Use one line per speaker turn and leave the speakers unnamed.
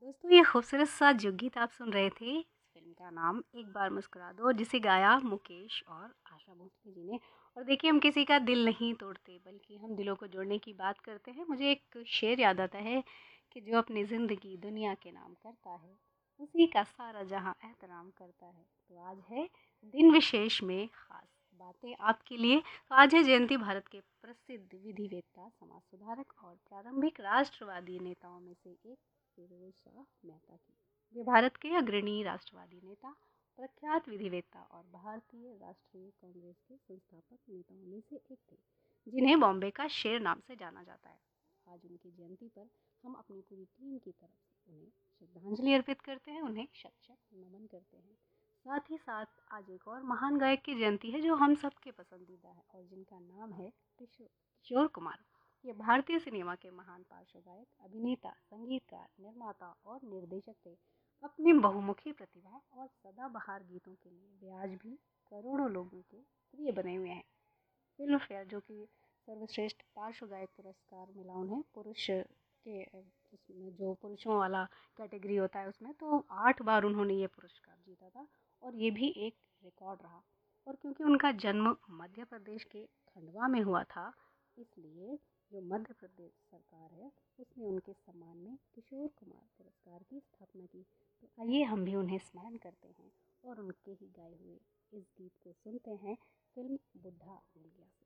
दोस्तों ये खूबसूरत सा जो गीत आप सुन रहे थे, इस फ़िल्म का नाम एक बार मुस्कुरा दो, जिसे गाया मुकेश और आशा भोसले जी ने। और देखिए हम किसी का दिल नहीं तोड़ते बल्कि हम दिलों को जोड़ने की बात करते हैं। मुझे एक शेर याद आता है कि जो अपनी ज़िंदगी दुनिया के नाम करता है, उसी का सारा जहां एहतराम करता है। तो आज है दिन विशेष में ख़ास बातें आपके लिए। तो आज है जयंती भारत के प्रसिद्ध विधिवेत्ता, समाज सुधारक और प्रारंभिक राष्ट्रवादी नेताओं में से एक फिरोज शाह मेहता की। वे भारत के अग्रणी राष्ट्रवादी नेता, प्रख्यात विधिवेत्ता और भारतीय राष्ट्रीय कांग्रेस के संस्थापक नेताओं में से एक थे, जिन्हें बॉम्बे का शेर नाम से जाना जाता है। आज उनकी जयंती पर हम अपनी पूरी टीम की तरफ से उन्हें श्रद्धांजलि अर्पित करते हैं, उन्हें शत शत नमन करते हैं। साथ ही साथ आज एक और महान गायक की जयंती है जो हम सबके पसंदीदा है और जिनका नाम है किशोर कुमार। ये भारतीय सिनेमा के महान पार्श्व गायक, अभिनेता, संगीतकार, निर्माता और निर्देशक थे। अपनी बहुमुखी प्रतिभा और सदाबहार गीतों के लिए वे आज भी करोड़ों लोगों के प्रिय बने हुए हैं। फिल्म फेयर जो कि सर्वश्रेष्ठ पार्श्व गायक पुरस्कार मिला उन्हें, पुरुष के उसमें जो पुरुषों वाला कैटेगरी होता है उसमें, तो 8 बार उन्होंने ये पुरस्कार जीता था और ये भी एक रिकॉर्ड रहा। और क्योंकि उनका जन्म मध्य प्रदेश के खंडवा में हुआ था, इसलिए जो मध्य प्रदेश सरकार है उसने उनके सम्मान में किशोर कुमार पुरस्कार की स्थापना की। तो आइए हम भी उन्हें स्मरण करते हैं और उनके ही गाए हुए इस गीत को सुनते हैं, फिल्म बुद्धा मिल गया से।